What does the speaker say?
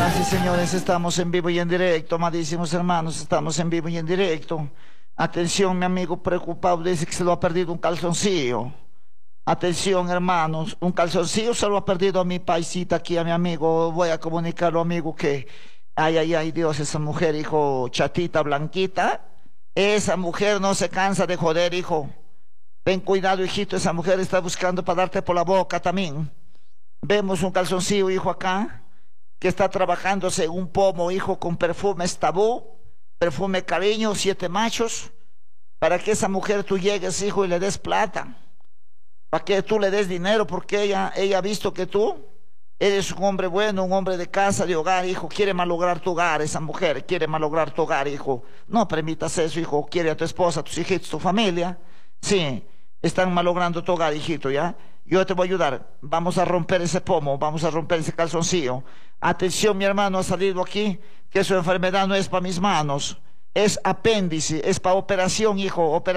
Señoras y señores, estamos en vivo y en directo, amadísimos hermanos, estamos en vivo y en directo. Atención, mi amigo preocupado dice que se lo ha perdido un calzoncillo. Atención, hermanos, un calzoncillo se lo ha perdido a mi paisita aquí, a mi amigo. Voy a comunicarlo, amigo, que ay, ay, ay, Dios, esa mujer, hijo, chatita, blanquita, esa mujer no se cansa de joder, hijo. Ten cuidado, hijito, esa mujer está buscando para darte por la boca también. Vemos un calzoncillo, hijo, acá, que está trabajándose un pomo, hijo, con perfumes Tabú, perfume Cariño, 7 machos, para que esa mujer tú llegues, hijo, y le des plata, para que tú le des dinero, porque ella ha visto que tú eres un hombre bueno, un hombre de casa, de hogar, hijo. Quiere malograr tu hogar, esa mujer quiere malograr tu hogar, hijo. No permitas eso, hijo. Quiere a tu esposa, a tus hijitos, tu familia. Sí, están malogrando tu hogar, hijito, ¿ya? Yo te voy a ayudar. Vamos a romper ese pomo, vamos a romper ese calzoncillo. Atención, mi hermano ha salido aquí, que su enfermedad no es para mis manos, es apéndice, es para operación, hijo, operación.